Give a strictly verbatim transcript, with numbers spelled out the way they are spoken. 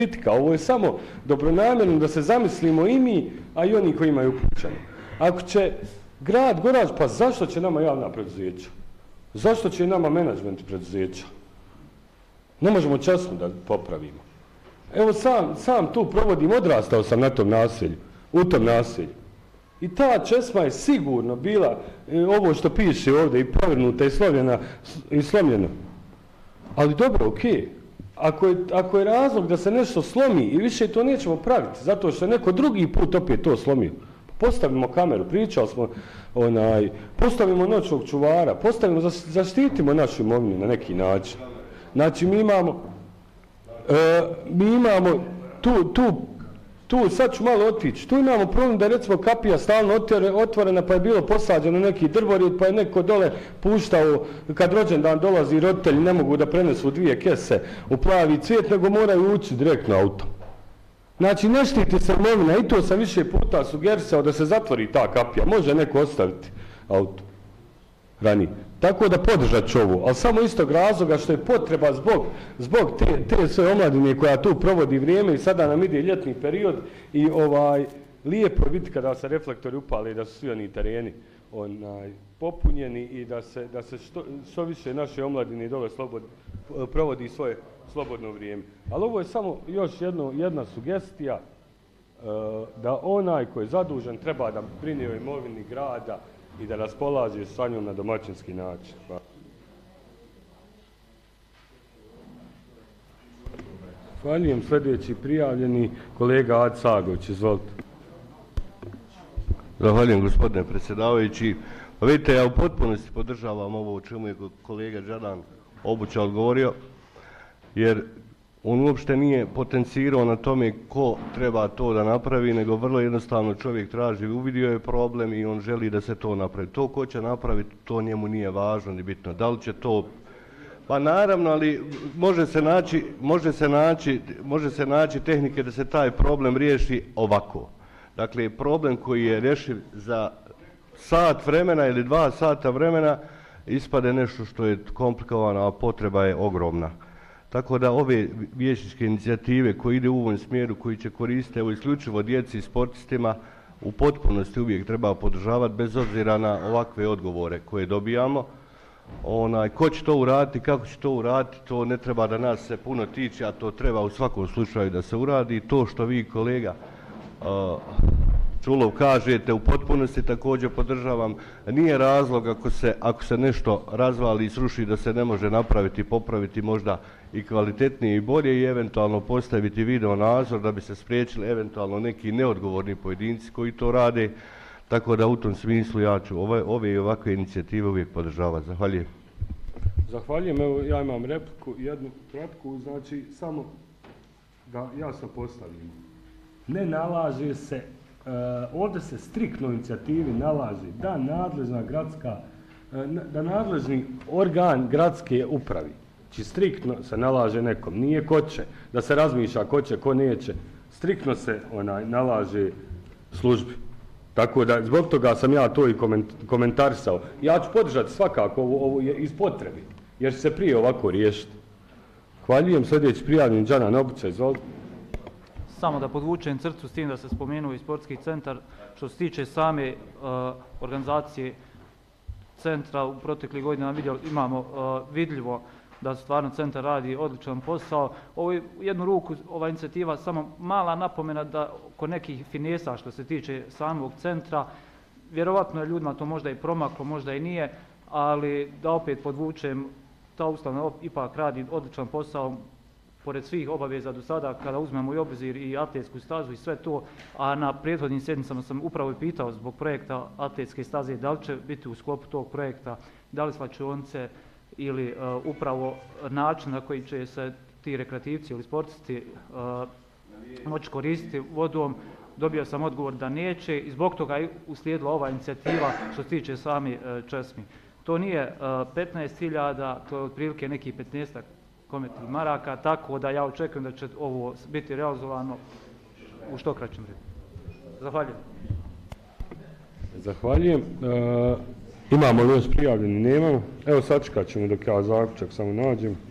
kritika, ovo je samo dobronamjerno da se zamislimo i mi, a i oni koji imaju uključeno. Ako će grad Goraž, pa zašto će nama javna preduzeća? Zašto će i nama menadžment preduzeća? Ne možemo časno da popravimo. Evo sam, sam tu provodim, odrastao sam na tom naselju, u tom naselju. I ta česma je sigurno bila, ovo što piše ovdje, i povrnuta, i slomljena, i slomljena. Ali dobro, okej. Okay. Ako je, ako je razlog da se nešto slomi i više to nećemo praviti, zato što je neko drugi put opet to slomio. Postavimo kameru, pričali smo, onaj, postavimo noćnog čuvara, postavimo, zaštitimo našu imovinu na neki način. Znači, mi imamo, e, mi imamo tu, tu, tu, sad ću malo otići, tu imamo problem da je recimo kapija stalno otvorena, pa je bilo posađeno neki drvorid, pa je neko dole puštao, kad rođendan dolazi, roditelji ne mogu da prenesu dvije kese u plavi cvijet, nego moraju ući direktno autom. Znači, ne štiti se imovina, i to sam više puta sugerisao da se zatvori ta kapija, može neko ostaviti auto ranije. Tako da podržat ću ovo, ali samo istog razloga što je potreba zbog, zbog te, te sve omladine koja tu provodi vrijeme i sada nam ide ljetni period i ovaj, lijepo je vidjeti kada se reflektori upale i da su svi oni tereni onaj, popunjeni i da se, da se što, što više naše omladine dole slobod, provodi svoje slobodno vrijeme. Ali ovo je samo još jedno, jedna sugestija uh, da onaj koji je zadužen treba da brine o imovini grada i da raspolaže sa njom na domaćinski način. Hvala. Hvaljujem sljedeći prijavljeni kolega Ad Sagović, izvolite. Zahvaljujem gospodine predsjedavajući. Pa vidite, ja u potpunosti podržavam ovo o čemu je kolega Đadan Obuća odgovorio, jer on uopšte nije potencirao na tome ko treba to da napravi, nego vrlo jednostavno čovjek traži, uvidio je problem i on želi da se to napravi. To ko će napraviti, to njemu nije važno ni bitno. Da li će to... Pa naravno, ali može se naći, može se naći, može se naći tehnike da se taj problem riješi ovako. Dakle, problem koji je rješiv za sat vremena ili dva sata vremena ispade nešto što je komplikovano, a potreba je ogromna. Tako da ove vijećničke inicijative koje ide u ovom smjeru, koji će koristiti evo isključivo djeci i sportistima, u potpunosti uvijek treba podržavati bez obzira na ovakve odgovore koje dobijamo. Onaj, ko će to uraditi, kako će to uraditi, to ne treba da nas se puno tiče, a to treba u svakom slučaju da se uradi. To što vi, kolega uh, Čulov, kažete, u potpunosti također podržavam. Nije razlog ako se, ako se nešto razvali i sruši da se ne može napraviti, popraviti možda i kvalitetnije i bolje i eventualno postaviti video nadzor da bi se spriječili eventualno neki neodgovorni pojedinci koji to rade. Tako da u tom smislu ja ću ove, ove i ovakve inicijative uvijek podržavati. Zahvaljujem. Zahvaljujem. Evo ja imam repliku, jednu kratku, znači samo da jasno postavim. Ne nalaže se, uh, ovdje se striktno u inicijativi nalaže da nadležna gradska, uh, da nadležni organ gradske upravi, či striktno se nalaže nekom, nije ko će, da se razmišlja ko će, ko neće, striktno se onaj nalaže službi. Tako da, zbog toga sam ja to i komentarisao. Ja ću podržati svakako ovo, ovo je iz potrebi, jer će se prije ovako riješiti. Hvaljujem, sljedeći prijavljen Đanan Obuća, izvolite. Samo da podvučem crtu s tim da se spomenuo i sportski centar. Što se tiče same uh, organizacije centra u proteklih godina vidjeli, imamo uh, vidljivo da stvarno centar radi odličan posao. Ovo je u jednu ruku ova inicijativa samo mala napomena da kod nekih finesa što se tiče samog centra, vjerovatno je ljudima to možda i promaklo, možda i nije, ali da opet podvučem, ta ustanova ipak radi odličan posao pored svih obaveza do sada, kada uzmemo i obzir i atletsku stazu i sve to, a na prethodnim sjednicama sam upravo i pitao zbog projekta atletske staze da li će biti u sklopu tog projekta, da li slačionice ili uh, upravo način na koji će se ti rekreativci ili sportisti uh, moći koristiti vodom. Dobio sam odgovor da neće i zbog toga je uslijedila ova inicijativa što se tiče sami uh, česmi. To nije uh, petnaest hiljada, to je otprilike nekih petnaestak kometnih maraka, tako da ja očekujem da će ovo biti realizovano u što kraćem vredu. Zahvaljujem. Zahvaljujem. Uh, imamo li još prijavljeni? Nemamo. Evo sačekat ćemo dok ja zaključak samo nađem.